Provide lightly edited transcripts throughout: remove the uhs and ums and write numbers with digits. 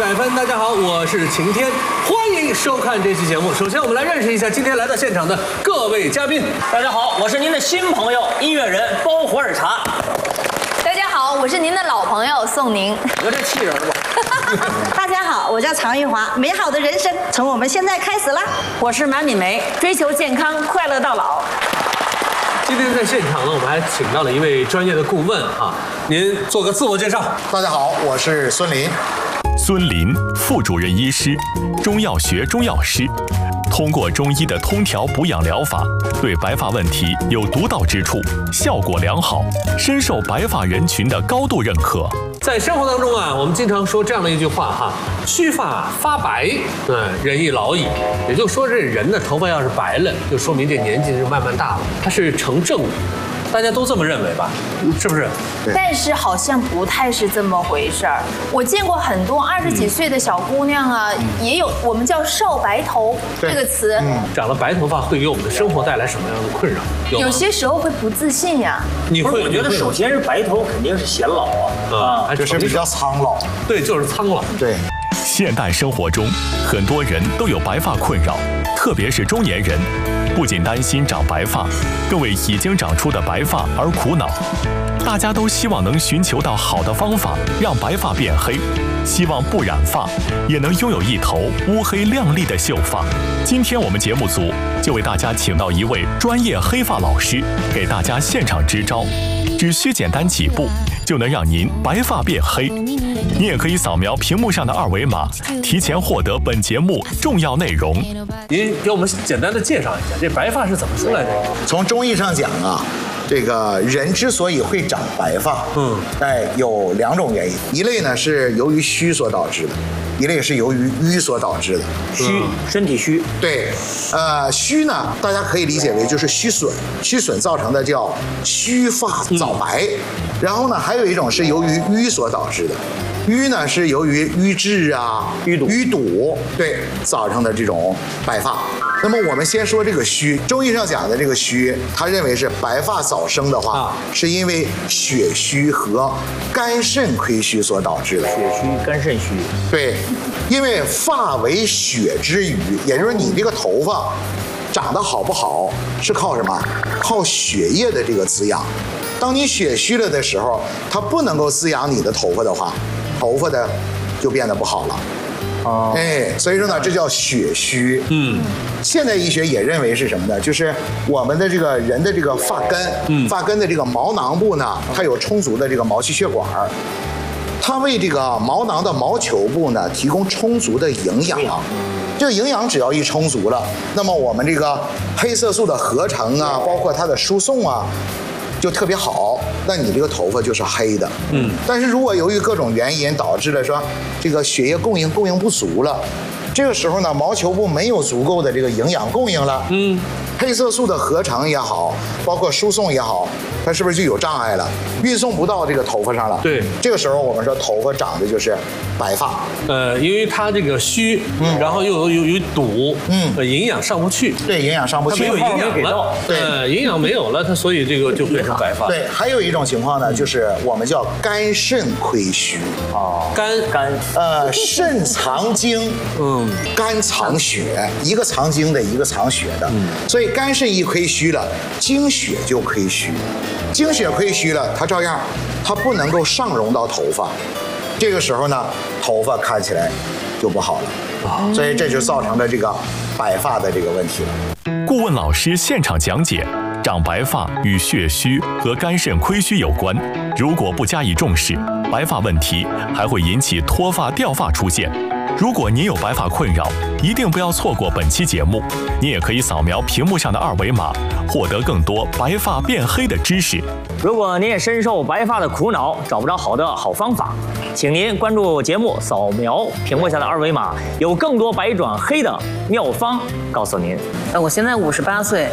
100分。大家好，我是晴天，欢迎收看这期节目。首先，我们来认识一下今天来到现场的各位嘉宾。 大家好，我是您的新朋友音乐人包火尔茶。 大家好，我是您的老朋友宋宁。 有点气人吧？ 大家好，我叫常玉华，美好的人生从我们现在开始啦。 我是马敏梅，追求健康，快乐到老。 今天在现场呢，我们还请到了一位专业的顾问啊，您做个自我介绍。 大家好，我是孙林。 孙林，副主任医师，中药学中药师，通过中医的通调补养疗法，对白发问题有独到之处，效果良好，深受白发人群的高度认可。 在生活当中啊，我们经常说这样的一句话哈：须发发白，人易老矣。也就是说，这人的头发要是白了，就说明这年纪是慢慢大了，它是成正的。大家都这么认为吧？是不是？ 但是好像不太是这么回事儿。我见过很多20几岁的小姑娘啊，也有我们叫少白头这个词。 长了白头发会给我们的生活带来什么样的困扰？ 有些时候会不自信呀。 你会？ 我觉得首先是白头肯定是显老啊， 就是比较苍老。 对，就是苍老。 对。 现代生活中，很多人都有白发困扰，特别是中年人。不仅担心长白发，更为已经长出的白发而苦恼。大家都希望能寻求到好的方法，让白发变黑，希望不染发也能拥有一头乌黑亮丽的秀发。今天我们节目组就为大家请到一位专业黑发老师，给大家现场支招，只需简单几步就能让您白发变黑。你也可以扫描屏幕上的2维码，提前获得本节目重要内容。 您给我们简单的介绍一下，这白发是怎么出来的？ 从中医上讲啊，这个人之所以会长白发，有2种原因，一类呢是由于虚所导致的，一类是由于瘀所导致的。 虚，身体虚。 对，虚呢，大家可以理解为就是虚损，虚损造成的叫须发早白。然后呢，还有一种是由于瘀所导致的。瘀呢是由于瘀滞啊、淤堵对造成的这种白发。那么我们先说这个虚，中医上讲的这个虚，他认为是白发早生的话，是因为血虚和肝肾亏虚所导致的。 血虚、肝肾虚。 对，因为发为血之余，也就是你这个头发长得好不好是靠什么？靠血液的这个滋养。当你血虚了的时候，它不能够滋养你的头发的话，头发的就变得不好了。所以说呢，这叫血虚。现代医学也认为是什么呢？就是我们的这个人的这个发根，发根的这个毛囊部呢，它有充足的这个毛细血管，它为这个毛囊的毛球部呢提供充足的营养。这个营养只要一充足了，那么我们这个黑色素的合成啊，包括它的输送啊，就特别好，那你这个头发就是黑的。但是如果由于各种原因导致了说这个血液供应不足了，这个时候呢，毛球部没有足够的这个营养供应了，黑色素的合成也好，包括输送也好，它是不是就有障碍了？运送不到这个头发上了。 对， 这个时候我们说头发长的就是白发。 因为它这个虚，然后又有堵，营养上不去。 对，营养上不去， 它没有营养了。对，营养没有了，它所以这个就变成白发。 对，还有一种情况呢，就是我们叫肝肾亏虚。 肝， 肾藏精，肝藏血，一个藏精的，一个藏血的。所以肝肾一亏虚了，精血就亏虚，精血亏虚了，它照样它不能够上溶到头发，这个时候呢，头发看起来就不好了，所以这就造成了这个白发的这个问题了。 顾问老师现场讲解，长白发与血虚和肝肾亏虚有关，如果不加以重视，白发问题还会引起脱发掉发出现。如果您有白发困扰，一定不要错过本期节目。您也可以扫描屏幕上的2维码，获得更多白发变黑的知识。 如果您也深受白发的苦恼，找不着好方法，请您关注节目，扫描屏幕下的2维码，有更多白转黑的妙方告诉您。 我现在58岁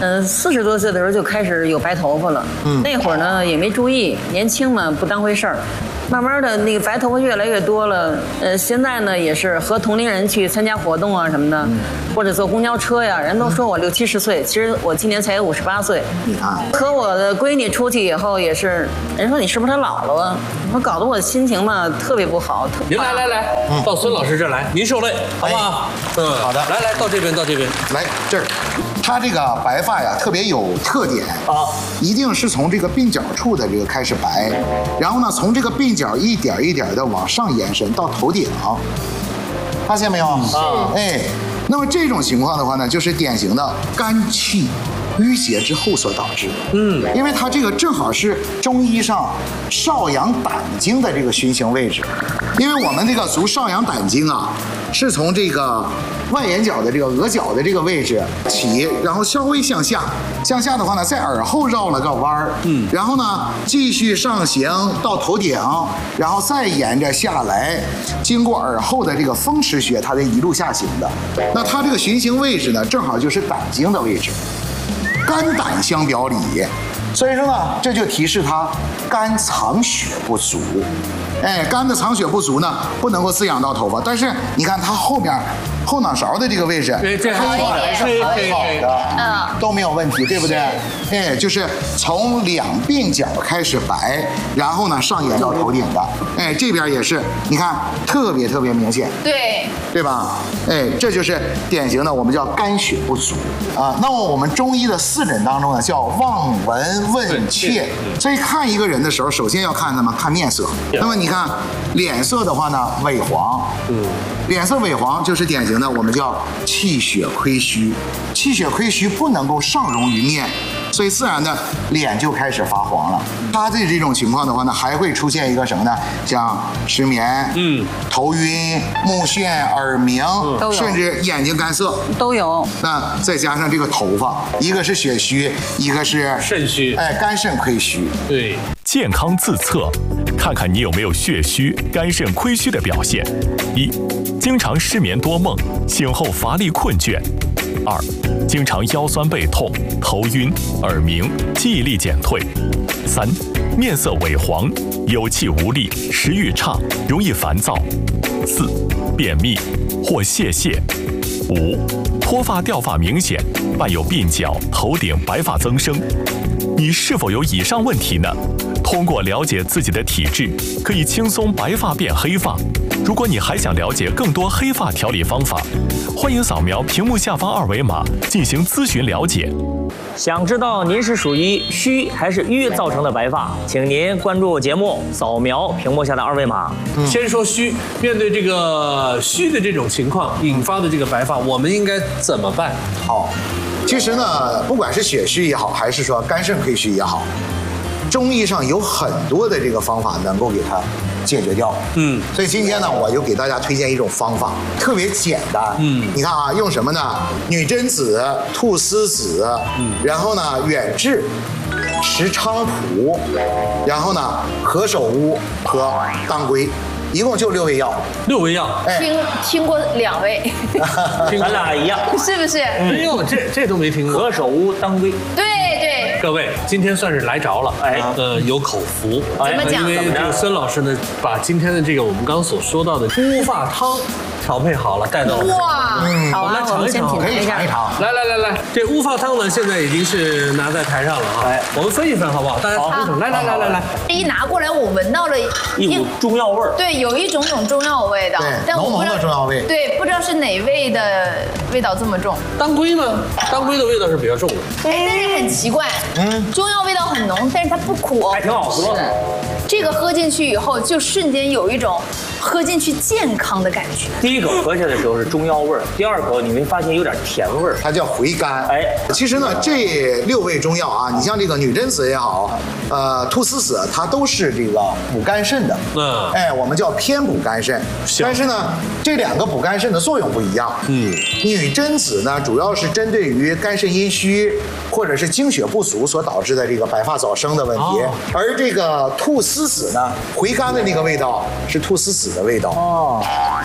，40多岁的时候就开始有白头发了。那会儿呢也没注意，年轻嘛不当回事儿。 慢慢的那个白头发越来越多了。现在呢也是和同龄人去参加活动啊什么的，或者坐公交车呀，人都说我60、70岁，其实我今年才58岁。 你看， 和我的闺女出去以后也是，人说你是不是老了啊？我搞得我心情嘛特别不好。 您来，到孙老师这儿来，您受累，好不好？ 好的来，到这边， 来这儿，它这个白发呀特别有特点啊，一定是从这个鬓角处的这个开始白，然后呢从这个鬓角一点一点的往上延伸到头顶，发现没有？哎，那么这种情况的话呢，就是典型的肝气郁结之后所导致的。因为它这个正好是中医上少阳胆经的这个循行位置，因为我们这个足少阳胆经啊，是从这个外眼角的这个额角的这个位置起，然后稍微向下的话呢，在耳后绕了个弯儿，然后呢继续上行到头顶，然后再沿着下来，经过耳后的这个风池穴，它得一路下行的。那它这个循行位置呢，正好就是胆经的位置，肝胆相表里，所以说呢，这就提示它肝藏血不足。哎，肝的藏血不足呢，不能够滋养到头发。但是你看它后面后脑勺的这个位置， 这还是好的，都没有问题，对不对？哎，就是从两鬓角开始白，然后呢上沿到头顶的，哎，这边也是，你看特别明显，对吧？哎，这就是典型的我们叫肝血不足啊。那么我们中医的4诊当中呢，叫望闻问切。所以看一个人的时候，首先要看什么？看面色。那么你看脸色的话呢，萎黄，脸色萎黄就是典型的我们叫气血亏虚，气血亏虚不能够上溶于面，所以自然的脸就开始发黄了。它的这种情况的话呢，还会出现一个什么呢？像失眠、头晕、目眩、耳鸣，甚至眼睛干涩都有。 那再加上这个头发，一个是血虚，一个是肾虚， 哎，肝肾亏虚。 对， 健康自测，看看你有没有血虚、肝肾亏虚的表现。1、经常失眠多梦，醒后乏力困倦。2、经常腰酸背痛、头晕、耳鸣、记忆力减退。3、面色萎黄、有气无力、食欲差、容易烦躁。4、便秘或泄泻。5、脱发掉发明显，伴有鬓角、头顶白发增生。你是否有以上问题呢？通过了解自己的体质，可以轻松白发变黑发。如果你还想了解更多黑发调理方法，欢迎扫描屏幕下方2维码进行咨询了解。 想知道您是属于虚还是瘀造成的白发，请您关注节目，扫描屏幕下的2维码。 先说虚，面对这个虚的这种情况引发的这个白发，我们应该怎么办？ 好，其实呢，不管是血虚也好，还是说肝肾亏虚也好，中医上有很多的这个方法能够给它解决掉。所以今天呢，我就给大家推荐一种方法，特别简单。你看啊，用什么呢？女贞子、菟丝子，然后呢，远志、石菖蒲，然后呢，何首乌和当归。一共就6味药 ，6味药。 听过2味， 咱俩一样， 是不是？ 哎呦，这都没听过。 何首乌、当归。 对。 各位，今天算是来着了，有口福。 怎么讲？ 因为这个孙老师呢，把今天的这个我们刚刚所说到的乌发汤调配好了，带到了。 哇， 好啊，我们先品尝一下。 来，这乌发汤呢，现在已经是拿在台上了啊。我们分一分好不好？大家尝一尝。来。 一拿过来，我闻到了一股中药味儿。 对，有一种中药味道， 对，浓浓的中药味。 对，不知道是哪味的味道这么重。 当归呢？当归的味道是比较重的。 但是很奇怪，中药味道很浓，但是它不苦， 还挺好喝的。 这个喝进去以后，就瞬间有一种喝进去健康的感觉。 第一口喝下的时候是中药味儿，第2口你会发现有点甜味儿， 它叫回甘。其实呢，这6味中药啊，你像这个女贞子也好，菟丝子，它都是这个补肝肾的。我们叫偏补肝肾。但是呢，这2个补肝肾的作用不一样。女贞子呢，主要是针对于肝肾阴虚或者是精血不足所导致的这个白发早生的问题，而这个菟丝子呢，回甘的那个味道是菟丝子的味道。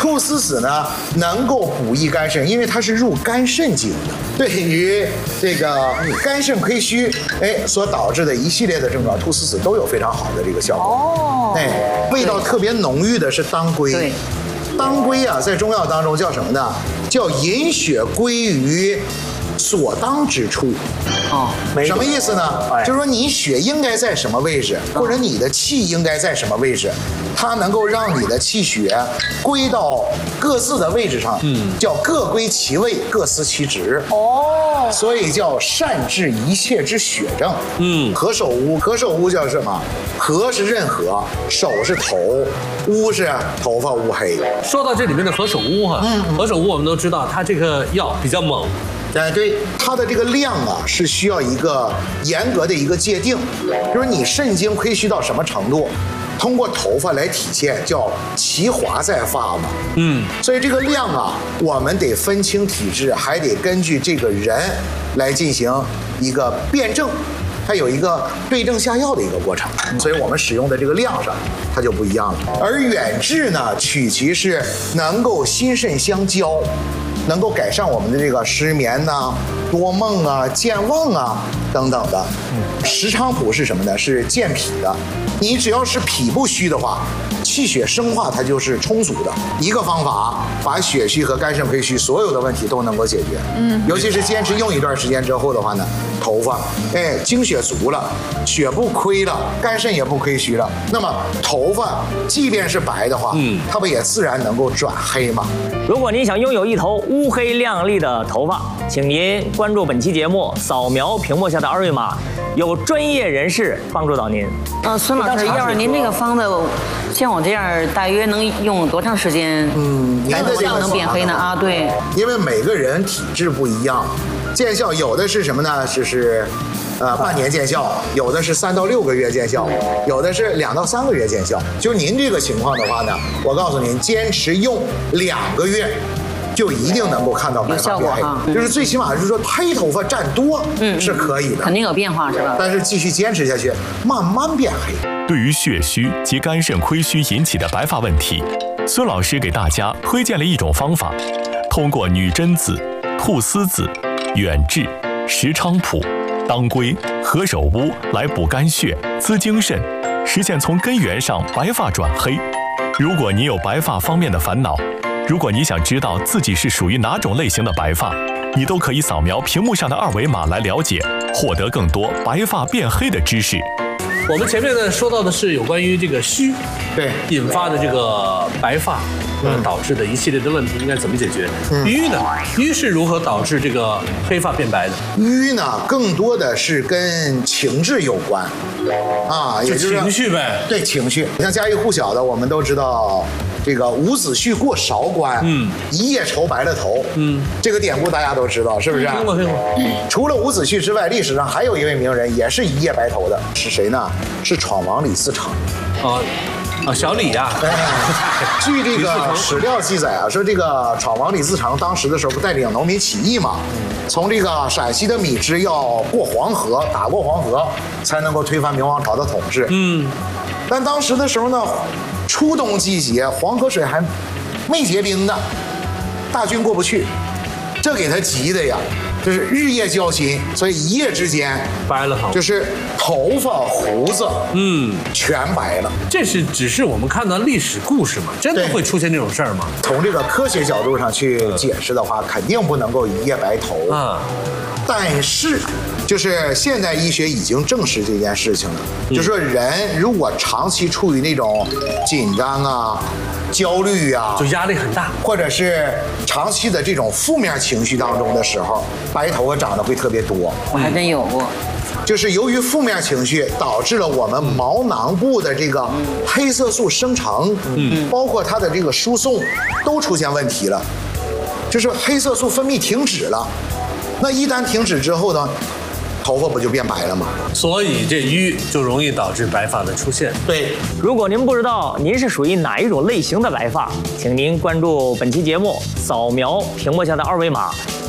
菟丝子呢能够补益肝肾，因为它是入肝肾经的，对于这个肝肾亏虚所导致的一系列的症状，菟丝子都有非常好的这个效果。 哦， 味道特别浓郁的是当归。 对， 当归啊，在中药当中叫什么呢？叫饮血归于所当之处。 哦， 什么意思呢？就是说你血应该在什么位置，或者你的气应该在什么位置，它能够让你的气血归到各自的位置上，叫各归其位，各司其职。 哦， 所以叫善治一切之血症。何首乌，何首乌叫什么？何是任何，首是头，乌是头发乌黑。 说到这里面的何首乌哈，何首乌我们都知道，它这个药比较猛。 对，它的这个量啊是需要一个严格的一个界定，就是你肾精亏虚到什么程度，通过头发来体现，叫其华在发嘛。所以这个量啊，我们得分清体质，还得根据这个人来进行一个辩证，它有一个对症下药的一个过程。所以我们使用的这个量上，它就不一样了。而远志呢，取其是能够心肾相交。能够改善我们的这个失眠呐、多梦啊、健忘啊等等的。石菖蒲是什么呢？是健脾的。你只要是脾不虚的话，气血生化它就是充足的。一个方法把血虚和肝肾亏虚所有的问题都能够解决。尤其是坚持用一段时间之后的话呢，头发精血足了，血不亏了，肝肾也不亏虚了，那么头发即便是白的话，它不也自然能够转黑吗？ 如果您想拥有一头乌黑亮丽的头发，请您关注本期节目，扫描屏幕下的2维码，有专业人士帮助到您。 孙老师，要是您这个方子，像我这样大约能用多长时间？ 您的这个能变黑呢？啊，对， 因为每个人体质不一样，见效有的是什么呢？就是半年见效，有的是3到6个月见效，有的是2到3个月见效。就您这个情况的话呢，我告诉您，坚持用2个月。就一定能够看到白发变黑，就是最起码是说黑头发占多，是可以的， 肯定有变化是吧？ 但是继续坚持下去，慢慢变黑。 对于血虚及肝肾亏虚引起的白发问题，孙老师给大家推荐了一种方法，通过女贞子、菟丝子、远志、石菖蒲、当归、何首乌来补肝血、滋精肾，实现从根源上白发转黑。如果你有白发方面的烦恼，如果你想知道自己是属于哪种类型的白发，你都可以扫描屏幕上的2维码来了解，获得更多白发变黑的知识。 我们前面呢说到的是有关于这个虚引发的这个白发导致的一系列的问题应该怎么解决。瘀呢？瘀是如何导致这个黑发变白的？ 瘀呢，更多的是跟情志有关，啊，也就是情绪呗。 对，情绪。像家喻户晓的，我们都知道。这个伍子胥过韶关，一夜愁白了头，这个典故大家都知道，是不是？ 听过。 除了伍子胥之外，历史上还有一位名人，也是一夜白头的，是谁呢？是闯王李自成。 小李呀。 据这个史料记载啊，说这个闯王李自成当时的时候不带领农民起义嘛，从这个陕西的米脂要过黄河，打过黄河，才能够推翻明王朝的统治。但当时的时候呢，初冬季节，黄河水还没结冰呢，大军过不去，这给他急的呀，就是日夜交心，所以一夜之间白了头， 就是头发胡子全白了。 这是只是我们看到历史故事嘛，真的会出现这种事儿吗？ 从这个科学角度上去解释的话，肯定不能够一夜白头啊。但是，就是现代医学已经证实这件事情了，就是说人如果长期处于那种紧张啊、焦虑啊， 就压力很大， 或者是长期的这种负面情绪当中的时候，白头发长得会特别多。 我还真有过。 就是由于负面情绪导致了我们毛囊部的这个黑色素生成，包括它的这个输送都出现问题了，就是黑色素分泌停止了。那一旦停止之后呢，头发不就变白了吗？ 所以这瘀就容易导致白发的出现。 对， 如果您不知道您是属于哪一种类型的白发，请您关注本期节目，扫描屏幕下的2维码，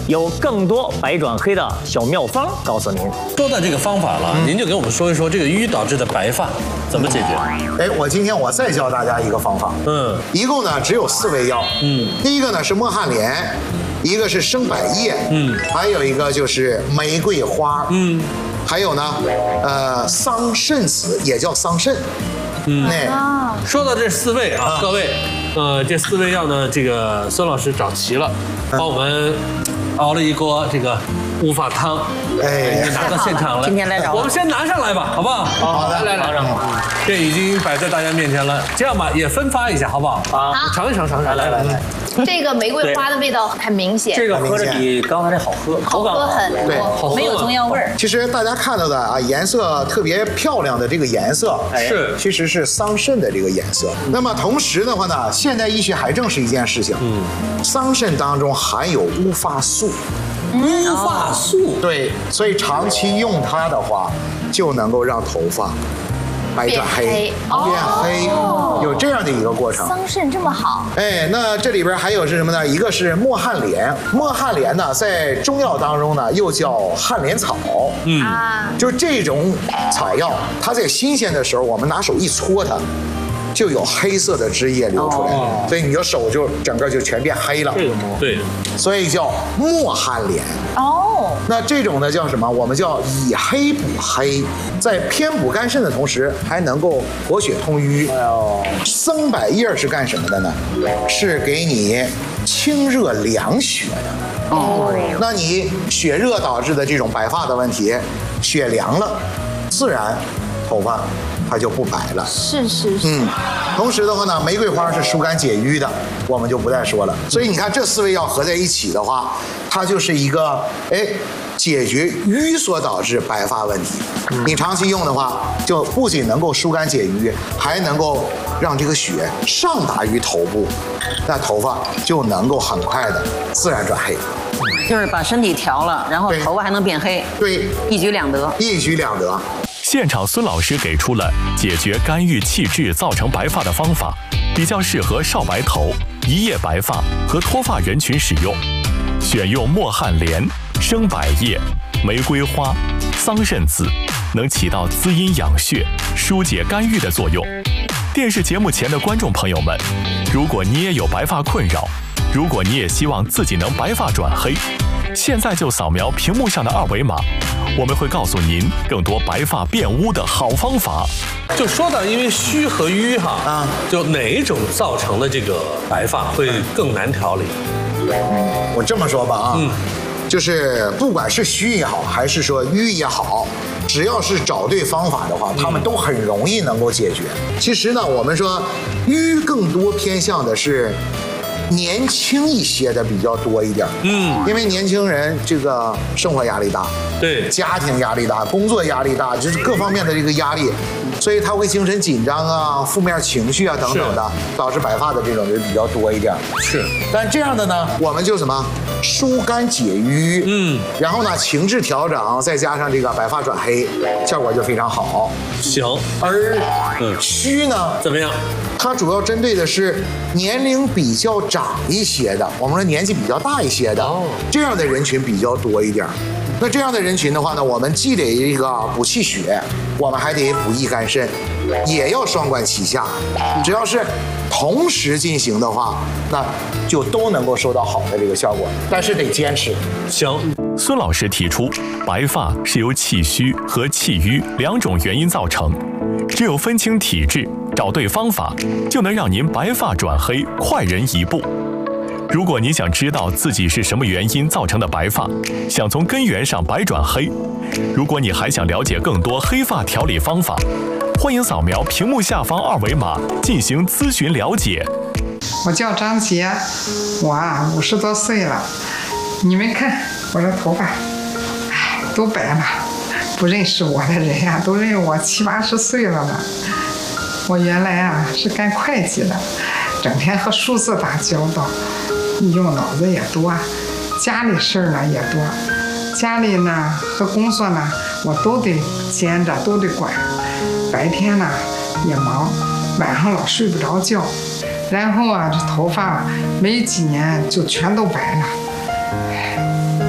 有更多白转黑的小妙方告诉您。 说到这个方法了，您就给我们说一说这个淤导致的白发怎么解决？ 哎，今天我再教大家一个方法，一共呢只有4味药，第一个呢是墨旱莲，一个是生柏叶，还有一个就是玫瑰花，还有呢，桑葚子也叫桑葚， 说到这4味啊，各位，这4味药呢，这个孙老师找齐了，帮我们熬了一锅这个乌发汤，拿到现场了。 今天来找我们先拿上来吧，好不好？ 好的， 来，这已经摆在大家面前了。这样吧，也分发一下，好不好？ 好， 尝一尝，来。 这个玫瑰花的味道很明显， 这个喝着比刚才那好喝， 好喝很对， 多， 没有中药味儿。 其实大家看到的啊，颜色特别漂亮的这个颜色，其实是桑葚的这个颜色。那么同时的话呢，现代医学还证实一件事情，桑葚当中含有乌发素。 乌发素， 对，所以长期用它的话，就能够让头发白转黑，变黑，有这样的一个过程。 桑葚这么好， 那这里边还有是什么呢？一个是墨旱莲，墨旱莲呢，在中药当中呢又叫旱莲草，就这种草药，它在新鲜的时候，我们拿手一搓它，就有黑色的汁液流出来，所以你的手就整个就全变黑了。 对， 所以叫墨旱莲。那这种呢叫什么？我们叫以黑补黑，在偏补肝肾的同时，还能够活血通瘀。桑柏叶是干什么的呢？是给你清热凉血的。那你血热导致的这种白发的问题，血凉了，自然头发它就不白了。 是。 同时的话呢，玫瑰花是疏肝解郁的，我们就不再说了。所以你看这4味药合在一起的话，它就是一个解决瘀所导致白发问题。你长期用的话，就不仅能够疏肝解郁，还能够让这个血上达于头部，那头发就能够很快的自然转黑。 就是把身体调了，然后头发还能变黑， 对， 一举两得。 现场孙老师给出了解决肝郁气滞造成白发的方法，比较适合少白头、一夜白发和脱发人群使用。选用墨旱莲、生柏叶、玫瑰花、桑葚子，能起到滋阴养血、疏解肝郁的作用。电视节目前的观众朋友们，如果你也有白发困扰，如果你也希望自己能白发转黑，现在就扫描屏幕上的2维码，我们会告诉您更多白发变乌的好方法。 就说到因为虚和瘀就哪一种造成的这个白发会更难调理？ 我这么说吧就是不管是虚也好，还是说瘀也好，只要是找对方法的话，他们都很容易能够解决。其实呢，我们说瘀更多偏向的是年轻一些的比较多一点，因为年轻人这个生活压力大， 对， 家庭压力大，工作压力大，就是各方面的这个压力，所以他会精神紧张啊、负面情绪啊等等的，导致白发的这种人比较多一点。 是， 但这样的呢，我们就什么疏肝解郁，然后呢情志调整，再加上这个白发转黑，效果就非常好。 行， 而虚呢怎么样？ 它主要针对的是年龄比较长一些的，我们说年纪比较大一些的，这样的人群比较多一点。那这样的人群的话呢，我们既得一个补气血，我们还得补益肝肾，也要双管齐下。只要是同时进行的话，那就都能够收到好的这个效果，但是得坚持。 行， 孙老师提出，白发是由气虚和气瘀2种原因造成，只有分清体质，找对方法，就能让您白发转黑，快人一步。如果你想知道自己是什么原因造成的白发，想从根源上白转黑，如果你还想了解更多黑发调理方法，欢迎扫描屏幕下方2维码进行咨询了解。 我叫张杰，我50多岁了，你们看我这头发，都白了，不认识我的人呀，都认我70、80岁了呢。我原来是干会计的，整天和数字打交道，用脑子也多，家里事儿呢也多，家里呢和工作呢我都得兼着，都得管，白天呢也忙，晚上老睡不着觉，然后这头发没几年就全都白了。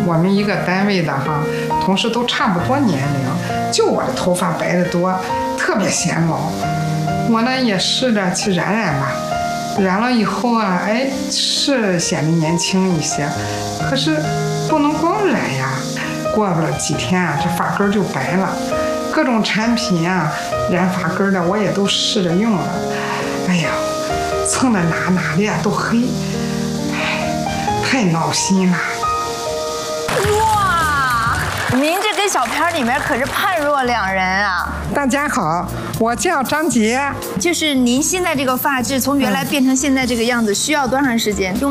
我们一个单位的哈，同事都差不多年龄，就我的头发白得多，特别显老。我呢也试着去染吧，染了以后啊，哎，是显得年轻一些，可是不能光染呀，过不了几天啊，这发根就白了。各种产品啊，染发根的我也都试着用了，哎呀，蹭的哪的呀都黑，哎，太闹心了。 哇，您这跟小片里面可是判若两人啊！ 大家好，我叫张杰。 就是您现在这个发质从原来变成现在这个样子，需要多长时间？